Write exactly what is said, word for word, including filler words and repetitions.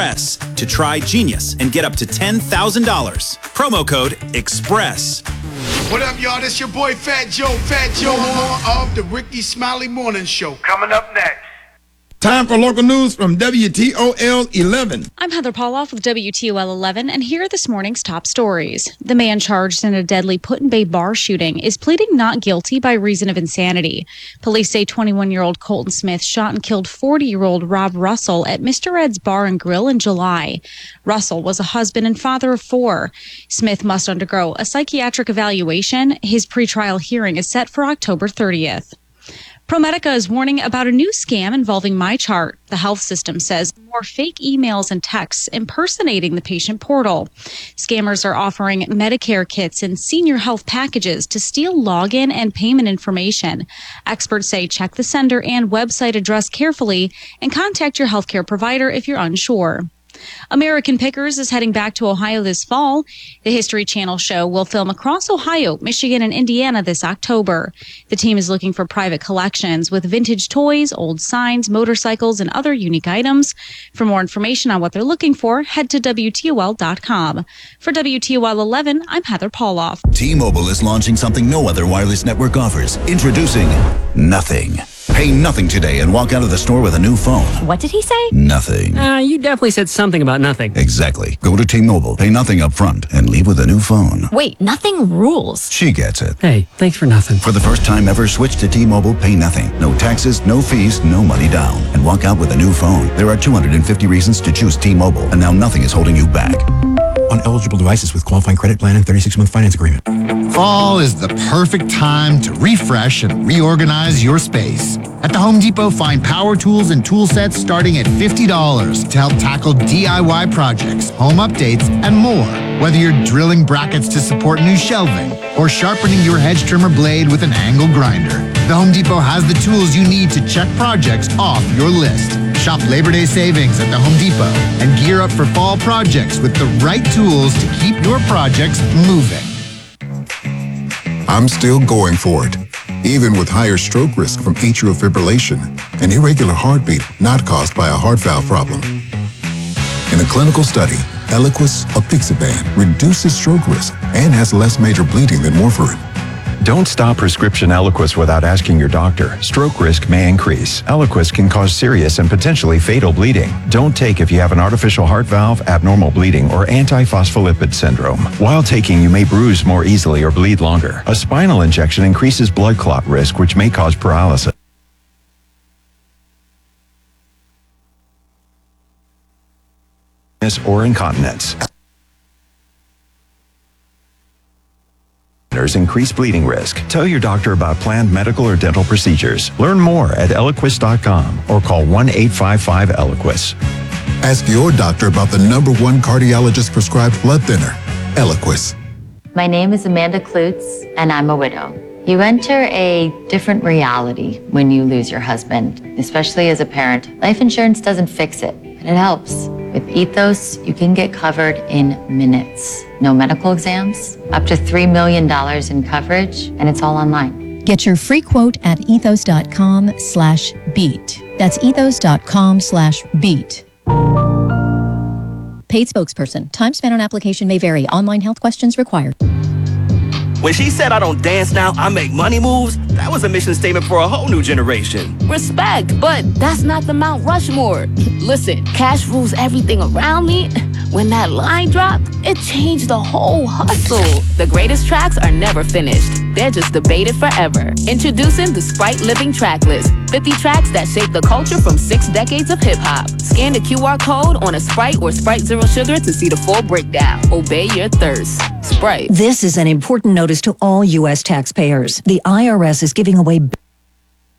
EXPRESS to try Genius and get up to ten thousand dollars. Promo code EXPRESS. What up, y'all? This your boy Fat Joe, Fat Joe of the Ricky Smiley Morning Show. Coming up next. Time for local news from W T O L eleven. I'm Heather Pauloff with W T O L eleven, and here are this morning's top stories. The man charged in a deadly Put-in-Bay bar shooting is pleading not guilty by reason of insanity. Police say twenty-one-year-old Colton Smith shot and killed forty-year-old Rob Russell at Mister Ed's Bar and Grill in July. Russell was a husband and father of four. Smith must undergo a psychiatric evaluation. His pretrial hearing is set for October thirtieth. ProMedica is warning about a new scam involving MyChart. The health system says more fake emails and texts impersonating the patient portal. Scammers are offering Medicare kits and senior health packages to steal login and payment information. Experts say check the sender and website address carefully and contact your healthcare provider if you're unsure. American Pickers is heading back to Ohio this fall. The History Channel show will film across Ohio, Michigan, and Indiana this October. The team is looking for private collections with vintage toys, old signs, motorcycles, and other unique items. For more information on what they're looking for, head to W T O L dot com. For W T O L eleven, I'm Heather Pauloff. T-Mobile is launching something no other wireless network offers. Introducing Nothing. Pay nothing today and walk out of the store with a new phone. What did he say? Nothing. Uh, you definitely said something about nothing. Exactly. Go to T-Mobile, pay nothing up front, and leave with a new phone. Wait, nothing rules. She gets it. Hey, thanks for nothing. For the first time ever, switch to T-Mobile, pay nothing. No taxes, no fees, no money down. And walk out with a new phone. There are two hundred fifty reasons to choose T-Mobile, and now nothing is holding you back. On eligible devices with qualifying credit plan and thirty-six month finance agreement. Fall is the perfect time to refresh and reorganize your space. At the Home Depot, find power tools and tool sets starting at fifty dollars to help tackle D I Y projects, home updates, and more. Whether you're drilling brackets to support new shelving or sharpening your hedge trimmer blade with an angle grinder, the Home Depot has the tools you need to check projects off your list. Shop Labor Day savings at the Home Depot and gear up for fall projects with the right tools to keep your projects moving. I'm still going for it, even with higher stroke risk from atrial fibrillation, an irregular heartbeat not caused by a heart valve problem. In a clinical study, Eliquis apixaban reduces stroke risk and has less major bleeding than warfarin. Don't stop prescription Eliquis without asking your doctor. Stroke risk may increase. Eliquis can cause serious and potentially fatal bleeding. Don't take if you have an artificial heart valve, abnormal bleeding, or antiphospholipid syndrome. While taking, you may bruise more easily or bleed longer. A spinal injection increases blood clot risk, which may cause paralysis or incontinence. Increase bleeding risk. Tell your doctor about planned medical or dental procedures. Learn more at Eliquis dot com or call one eight five five Eliquis. Ask your doctor about the number one cardiologist prescribed blood thinner, Eliquis. My name is Amanda Klutz, and I'm a widow. You enter a different reality when you lose your husband, especially as a parent. Life insurance doesn't fix it, but it helps. With Ethos, you can get covered in minutes. No medical exams, up to three million dollars in coverage, and it's all online. Get your free quote at ethos dot com slash beat. That's ethos dot com slash beat. Paid spokesperson. Time spent on application may vary. Online health questions required. When she said I don't dance now, I make money moves, that was a mission statement for a whole new generation. Respect, but that's not the Mount Rushmore. Listen, cash rules everything around me. When that line dropped, it changed the whole hustle. The greatest tracks are never finished. They're just debated forever. Introducing the Sprite Living Track List. fifty tracks that shape the culture from six decades of hip-hop. Scan the Q R code on a Sprite or Sprite Zero Sugar to see the full breakdown. Obey your thirst. Sprite. This is an important notice to all U S taxpayers. The I R S is giving away